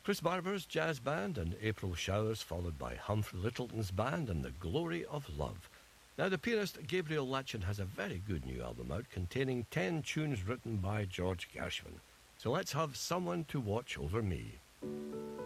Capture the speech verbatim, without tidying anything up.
Chris Barber's jazz band and April Showers, followed by Humphrey Littleton's band and The Glory of Love. Now, the pianist Gabriel Latchin has a very good new album out containing ten tunes written by George Gershwin. So let's have Someone to Watch Over Me.